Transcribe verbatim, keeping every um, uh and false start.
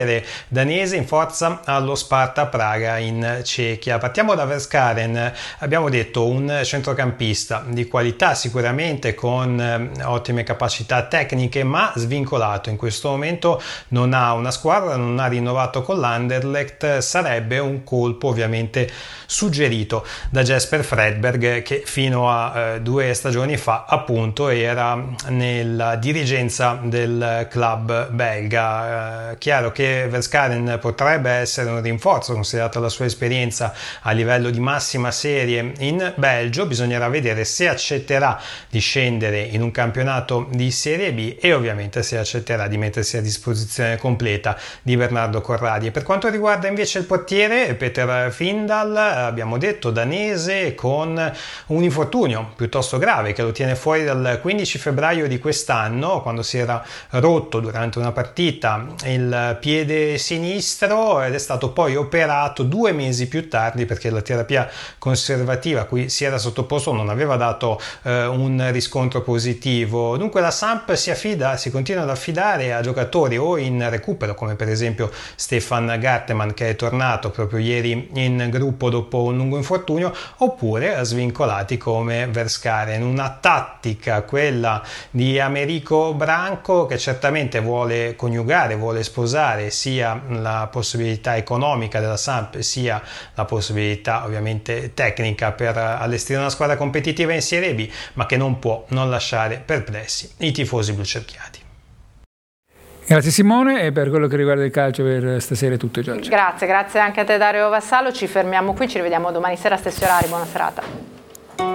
danese in forza allo Sparta Praga in Cechia. Partiamo da Verskaren, abbiamo detto un centrocampista di qualità sicuramente, con ottime capacità tecniche, ma svincolato. In questo momento non ha una squadra, non ha rinnovato con l'Anderlecht. Sarebbe un colpo ovviamente suggerito da Jesper Fredberg, che fino a eh, due stagioni fa appunto era nella dirigenza del club belga. Eh, chiaro che Verskaren potrebbe essere un rinforzo considerata la sua esperienza a livello di massima serie in Belgio. Bisognerà vedere se accetterà di scendere in un campionato di Serie B e ovviamente se accetterà di mettersi a disposizione completa di Bernardo Corradi. E per quanto riguarda invece il portiere Peter Findal, abbiamo detto danese con un infortunio piuttosto grave che lo tiene fuori dal quindici febbraio di quest'anno, quando si era rotto durante una partita il piede sinistro, ed è stato poi operato due mesi più tardi perché la terapia conservativa a cui si era sottoposto non aveva dato eh, un riscontro positivo. Dunque la Samp si affida, si continua ad affidare a giocatori o in recupero, come per esempio Stefan Garteman, che è tornato proprio ieri in gruppo dopo un lungo infortunio, oppure a svincolati come Verskaren. Una tattica, quella di Americo Branco, che certamente vuole coniugare, vuole sposare sia la possibilità economica della Samp sia la possibilità ovviamente tecnica per allestire una squadra competitiva in Serie B, ma che non può non lasciare perplessi i tifosi blucerchiati. Grazie Simone, e per quello che riguarda il calcio per stasera è tutto, Giorgio. Grazie, grazie anche a te Dario Vassallo, ci fermiamo qui, ci rivediamo domani sera a stessi orari, buona serata.